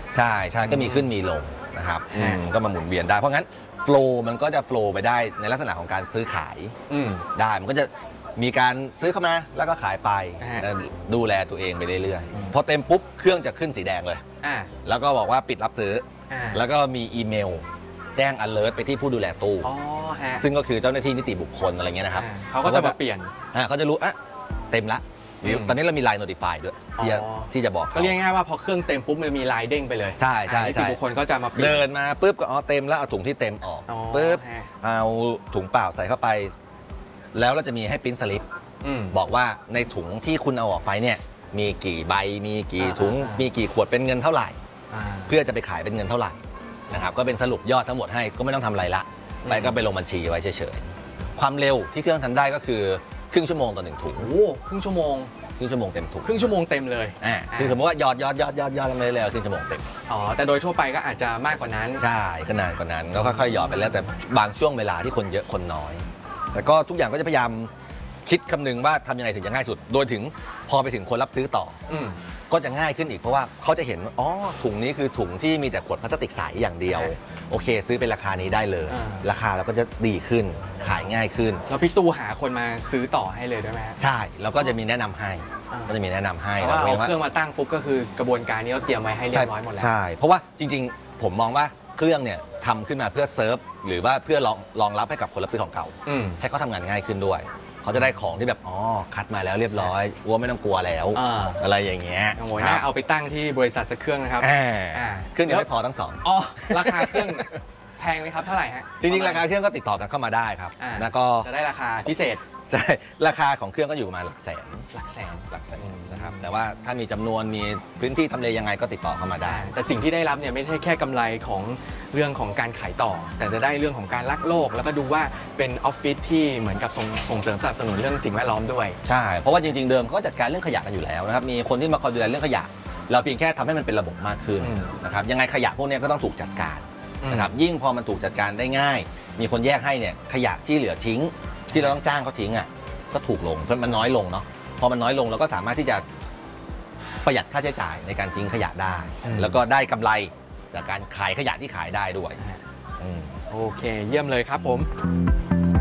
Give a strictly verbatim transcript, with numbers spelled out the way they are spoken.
ใช่ใช่ก็มีขึ้นมีลงนะครับก็มาหมุนเวียนได้เพราะงั้นโฟล์มันก็จะโฟล์ไปได้ในลักษณะของการซื้อขายได้มันก็จะมีการซื้อเข้ามาแล้วก็ขายไปดูแลตัวเองไปเรื่อยๆพอเต็มปุ๊บเครื่องจะขึ้นสีแดงเลยแล้วก็บอกว่าปิดรับซื้อแล้วก็มีอีเมลแจ้ง alert ไปที่ผู้ดูแลตู้ซึ่งก็คือเจ้าหน้าที่นิติบุคคลอะไรเงี้ยนะครับเขาก็จะมาเปลี่ยนเขาจะรู้อ่ะเต็มละตอนนี้เรามีไลน์ notify ด้วยที่จะที่จะบอกก็เรียกง่ายว่าพอเครื่องเต็มปุ๊บมันมีไลน์เด้งไปเลยใช่ใช่นิติบุคคลก็จะมาเดินมาปุ๊บก็อ๋อเต็มแล้วเอาถุงที่เต็มออกปุ๊บเอาถุงเปล่าใส่เข้าไปแล้วเราจะมีให้ปริ้นสลิปบอกว่าในถุงที่คุณเอาออกไปเนี่ยมีกี่ใบมีกี่ถุงมีกี่ขวดเป็นเงินเท่าไหร่เพื่อจะไปขายเป็นเงินเท่าไหร่นะครับก็เป็นสรุปยอดทั้งหมดให้ก็ไม่ต้องทำอะไรละไปก็ไปลงบัญชีไว้เฉยๆความเร็วที่เครื่องทำได้ก็คือครึ่งชั่วโมงต่อหนึ่งถุงโอ้ครึ่งชั่วโมงครึ่งชั่วโมงเต็มถุงครึ่งชั่วโมงเต็มเลยอ่าคือสมมติว่ายอดยอดยอดยอดยอดกันไปเลยครึ่งชั่วโมงเต็มอ๋อแต่โดยทั่วไปก็อาจจะมากกว่านั้นใช่ก็นานกว่านั้นก็ค่อยๆหยอดไปแล้วแต่บางช่วงเวลาที่คนเยอะคนน้อยแต่ก็ทุกอย่างก็จะพยายามคิดคำนึงว่าทำยังไงถึงจะง่ายสุดโดยถึงพอไปถึงคนรับซื้อต่อก็จะง่ายขึ้นอีกเพราะว่าเขาจะเห็นอ๋อถุงนี้คือถุงที่มีแต่ขวดพลาสติกใสอย่างเดียวโอเคซื้อเป็นราคานี้ได้เลยราคาเราก็จะดีขึ้นขายง่ายขึ้นแล้วพี่ตู้หาคนมาซื้อต่อให้เลยได้ไหมใช่แล้วก็จะมีแนะนำให้ก็จะมีแนะนำให้แล้วเอาเครื่องมาตั้งปุ๊บก็คือกระบวนการนี้เขาเตรียมไว้ให้เรียบร้อยหมดแล้วใช่เพราะว่าจริงๆผมมองว่าเครื่องเนี่ยทำขึ้นมาเพื่อเซิร์ฟหรือว่าเพื่อรองรองรับให้กับคนรับซื้อของเก่าให้เขาทำงานง่ายขึ้นด้วยเขาจะได้ของที่แบบอ๋อคัดมาแล้วเรียบร้อยวัวไม่ต้องกลัวแล้วอะไรอย่างเงี้ยโอ้ยน่าเอาไปตั้งที่บริษัทสักเครื่องนะครับเครื่องเดียวไม่พอทั้งสองอ๋อราคาเครื่องแพงไหมครับเท่าไหร่ฮะจริงๆราคาเครื่องก็ติดต่อกันเข้ามาได้ครับแล้วก็จะได้ราคาพิเศษใช่ราคาของเครื่องก็อยู่ประมาณหลักแสนหลักแสนหลักแสนนะครับแต่ว่าถ้ามีจำนวนมีพื้นที่ทำเลยังไงก็ติดต่อเข้ามาได้แต่สิ่งที่ได้รับเนี่ยไม่ใช่แค่กำไรของเรื่องของการขายต่อแต่จะได้เรื่องของการรักโลกแล้วก็ดูว่าเป็นออฟฟิศที่เหมือนกับส่งส่งเสริมสนับสนุนเรื่องสิ่งแวดล้อมด้วยใช่เพราะว่าจริงๆเดิมก็จัดการเรื่องขยะกันอยู่แล้วนะครับมีคนที่มาคอยดูแลเรื่องขยะเราเพียงแค่ทำให้มันเป็นระบบมากขึ้นนะครับยังไงขยะพวกนี้ก็ต้องถูกจัดการนะครับยิ่งพอมันถูกจัดการได้ง่ายมีคนแยกให้เนี่ยขยะที่เหลือทิ้งที่เราต้องจ้างเขาทิ้งอ่ะก็ถูกลงเพราะมันน้อยลงเนาะพอมันน้อยลงเราก็สามารถที่จะประหยัดค่าใช้จ่ายในการทิ้งขยะได้แล้วก็ได้กำไรจากการขายขยะที่ขายได้ด้วยโอเคเยี่ยมเลยครับผม